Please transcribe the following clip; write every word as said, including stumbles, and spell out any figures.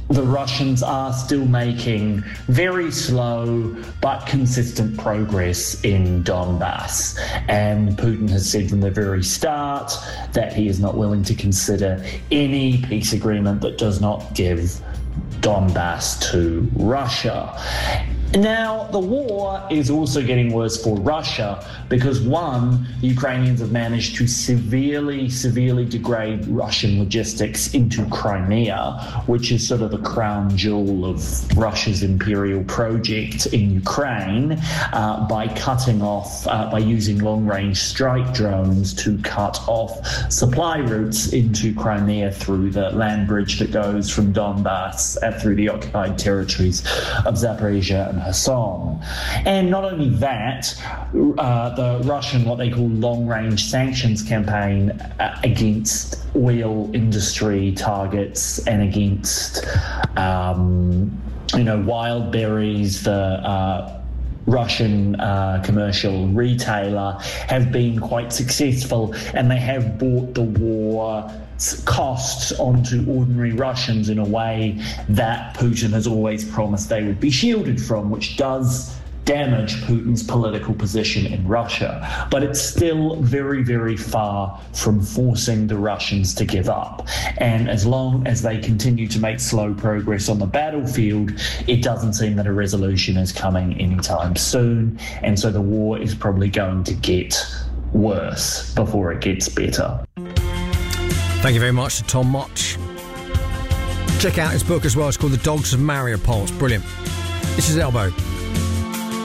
the Russians are still making very slow but consistent progress in Donbass. And Putin has said from the very start that he is not willing to consider any peace agreement that does not give Donbass to Russia. Now, the war is also getting worse for Russia because, one, the Ukrainians have managed to severely, severely degrade Russian logistics into Crimea, which is sort of the crown jewel of Russia's imperial project in Ukraine, uh, by cutting off, uh, by using long-range strike drones to cut off supply routes into Crimea through the land bridge that goes from Donbass and through the occupied territories of Zaporizhia and Kherson. And not only that, uh, the Russian, what they call long-range sanctions campaign uh, against oil industry targets and against, um, you know, Wild Berries, the uh, Russian uh, commercial retailer, have been quite successful, and they have brought the war costs onto ordinary Russians in a way that Putin has always promised they would be shielded from, which does damage Putin's political position in Russia. But it's still very, very far from forcing the Russians to give up. And as long as they continue to make slow progress on the battlefield, it doesn't seem that a resolution is coming anytime soon. And so the war is probably going to get worse before it gets better. Thank you very much to Tom Mott. Check out his book as well. It's called The Dogs of Mariupol. It's brilliant. This is Elbow.